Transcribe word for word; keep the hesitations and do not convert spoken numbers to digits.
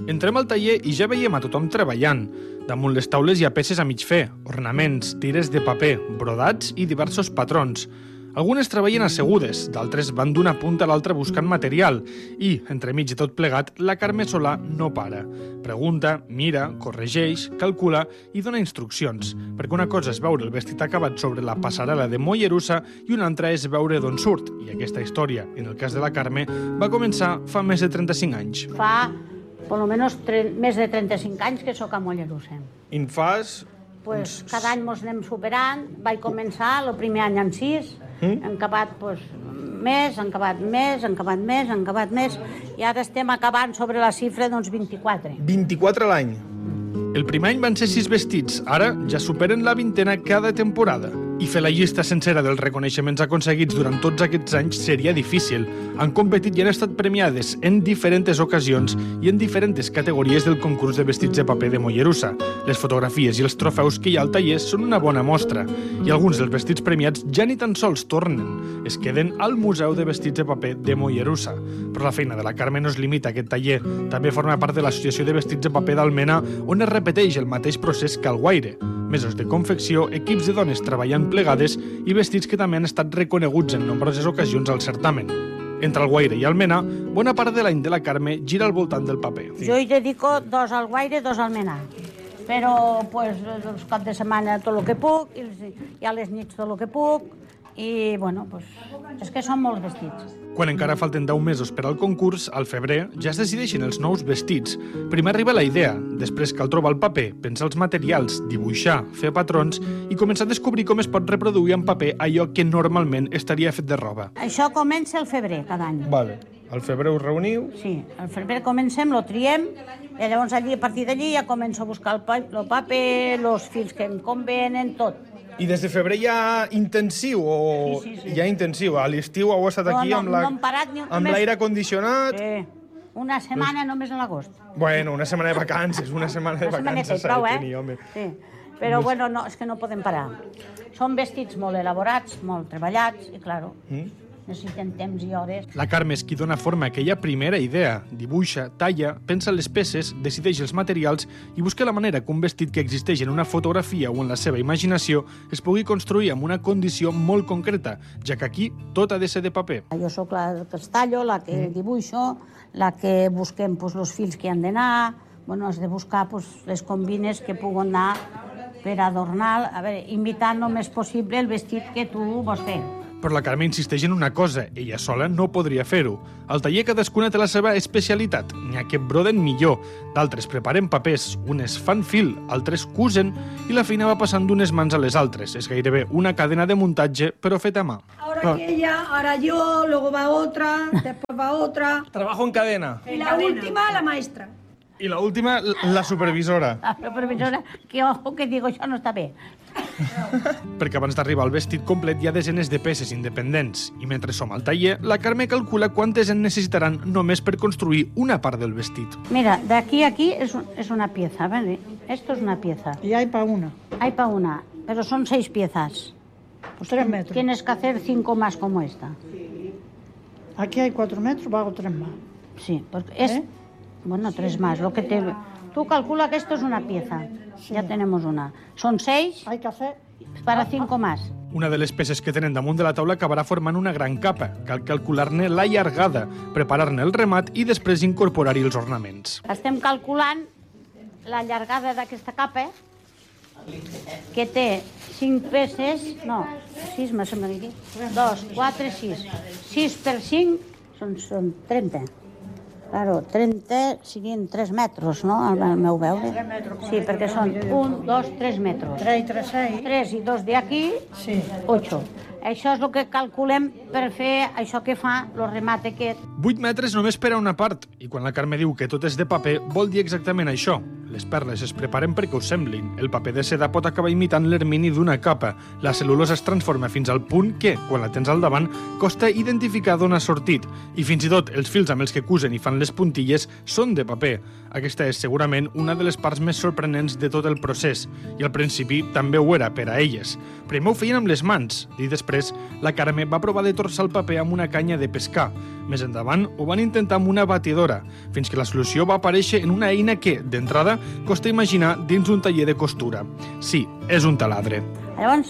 Entrem al taller i ja veiem a tothom treballant. Damunt les taules hi ha peces a mig fer, ornaments, tires de paper, brodats i diversos patrons. Algunes treballen assegudes, d'altres van d'una punta a l'altra buscant material i, entremig de tot plegat, la Carme Solà no para. Pregunta, mira, corregeix, calcula i dona instruccions, perquè una cosa és veure el vestit acabat sobre la passarel·la de Mollerussa i una altra és veure d'on surt. I aquesta història, en el cas de la Carme, va començar fa més de trenta-cinc anys. Fa, per lo menos, més de trenta-cinc anys que sóc a Mollerussa. I en fas... Pues, cada any ens anem superant. Vaig començar el primer any en sis, mm? hem acabat pues, més, han acabat més, han acabat més, han acabat més, i ara estem acabant sobre la xifra d'uns vint-i-quatre. vint-i-quatre a l'any. El primer any van ser sis vestits, ara ja superen la vintena cada temporada. I fer la llista sencera dels reconeixements aconseguits durant tots aquests anys seria difícil. Han competit i han estat premiades en diferents ocasions i en diferents categories del concurs de vestits de paper de Mollerussa. Les fotografies i els trofeus que hi ha al taller són una bona mostra. I alguns dels vestits premiats ja ni tan sols tornen. Es queden al Museu de Vestits de Paper de Mollerussa. Però la feina de la Carme no es limita a aquest taller. També forma part de l'Associació de Vestits de Paper d'Almena, on es repeteix el mateix procés que al Guaire. Mesos de confecció, equips de dones treballant plegades i vestits que també han estat reconeguts en nombroses ocasions al certamen. Entre el Guaire i Almena, bona part de l'any de la Carme gira al voltant del paper. Jo hi dedico dos al Guaire, dos al Almena. Però, pues, els caps de setmana tot el que puc, i a les nits tot el que puc, i, bueno, pues, és que són molts vestits. Quan encara falten deu mesos per al concurs, al febrer, ja es decideixen els nous vestits. Primer arriba la idea, després cal trobar el paper, pensar els materials, dibuixar, fer patrons i començar a descobrir com es pot reproduir en paper allò que normalment estaria fet de roba. Això comença el febrer cada any. Vale. Al febrer us reuniu? Sí, al febrer comencem, lo triem, i llavors allí, a partir d'allí ja començo a buscar el, pa el paper, els fils que em convenen, tot. I des de febrer hi ha intensiu? O... Sí, sí, sí. Hi ha intensiu. A l'estiu heu estat aquí no, no, amb la... no hem parat ni... amb l'aire condicionat? Sí. Una setmana pues... només a l'agost. Bueno, una setmana de vacances, una setmana de vacances s'ha de tenir, home. Sí. Però, bueno, no, és que no podem parar. Són vestits molt elaborats, molt treballats, i, claro, mm? necessiten temps i hores. La Carme és qui dona forma a aquella primera idea. Dibuixa, talla, pensa les peces, decideix els materials i busca la manera que un vestit que existeix en una fotografia o en la seva imaginació es pugui construir amb una condició molt concreta, ja que aquí tot ha de ser de paper. Jo sóc la que els tallo, la que mm. dibuixo, la que busquem pues, els fils que han d'anar, bueno, has de buscar pues, les combines que puguen anar per adornar, a veure, imitant el més possible el vestit que tu vols fer. Però la Carme insisteix en una cosa, ella sola no podria fer-ho. Al taller cadascuna té la seva especialitat. N'hi ha que broden millor, d'altres preparen papers, unes fan fil, altres cusen, i la feina va passant d'unes mans a les altres. És gairebé una cadena de muntatge, però feta a mà. Ahora aquella, ahora yo, luego va otra, después va otra. Trabajo en cadena. Y la última, la maestra. I la última, la supervisora. La supervisora, que ojo que digo, això no està bé. Perquè abans d'arribar al vestit complet hi ha desenes de peces independents. I mentre som al taller, la Carme calcula quantes en necessitaran només per construir una part del vestit. Mira, d'aquí a aquí es, es una pieza, ¿vale? Esto es una pieza. Y hay para una. Hay para una, pero son seis piezas. Pues tres metros. Tienes que hacer cinco más como esta. Aquí hay cuatro metros, hago tres más. Sí, porque es... ¿Eh? Bueno, tres más. Lo que te... Tú calcula que esto es una pieza. Sí. Ya tenemos una. Son seis. Hay que hacer... Para cinco más. Una de les peces que tenen damunt de la taula acabarà formant una gran capa. Cal calcular-ne la llargada, preparar-ne el remat i després incorporar-hi els ornaments. Estem calculant la llargada d'aquesta capa, que té cinc peces... No, sis, me sembla aquí. Dos, quatre, sis. Sis per cinc són, són trenta. Claro, trenta siguin tres metres, no? Al meu veure. Sí, perquè són un, dos, tres metres. Tres i tres, seis. Tres i dos d'aquí, sí. Ocho. Això és el que calculem per fer això que fa el remat aquest. Vuit metres només per a una part, i quan la Carme diu que tot és de paper, vol dir exactament això. Les perles es preparen perquè ho semblin. El paper de seda pot acabar imitant l'ermini d'una capa. La cel·lulosa es transforma fins al punt que, quan la tens al davant, costa identificar d'on ha sortit. I fins i tot els fils amb els que cusen i fan les puntilles són de paper. Aquesta és segurament una de les parts més sorprenents de tot el procés. I al principi també ho era per a elles. Primer ho feien amb les mans, i després pares, la Carme va provar de torçar el paper amb una canya de pescar. Més endavant ho van intentar amb una batidora, fins que la solució va aparèixer en una eina que, d'entrada, costa imaginar dins un taller de costura. Sí, és un taladre. Llavors,